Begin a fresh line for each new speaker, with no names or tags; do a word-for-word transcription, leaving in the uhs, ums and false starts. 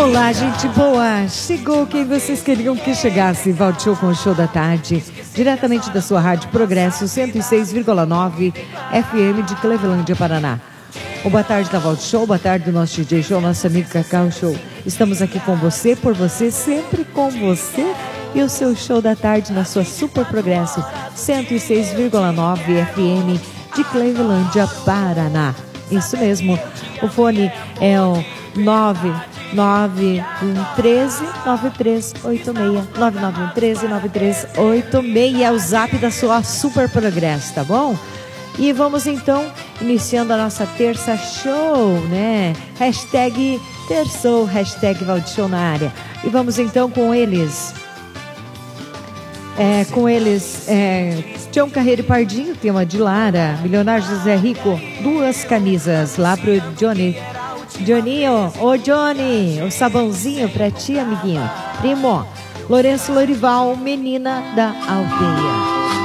Olá, gente boa! Chegou quem vocês queriam que chegasse. Valde Show com o Show da Tarde, diretamente da sua Rádio Progresso cento e seis vírgula nove F M de Clevelândia, Paraná. O Boa Tarde da Valde Show, boa tarde do nosso D J Show, nosso amigo Cacau Show. Estamos aqui com você, por você, sempre com você e o seu Show da Tarde na sua Super Progresso cento e seis vírgula nove F M de Clevelândia, Paraná. Isso mesmo, o fone é o nove nove um três nove três oito seis, nove nove um três nove três oito seis, é o zap da sua Super Progresso, tá bom? E vamos então iniciando a nossa terça show, né? Hashtag terçou, hashtag Valde Show na área. E vamos então com eles. É, com eles, é, Tião Carreiro e Pardinho, tema de Lara, Milionário José Rico, duas camisas lá pro Johnny. Johninho, ô Johnny, o sabãozinho pra ti, amiguinho. Primo, Lourenço Lorival, Menina da Aldeia.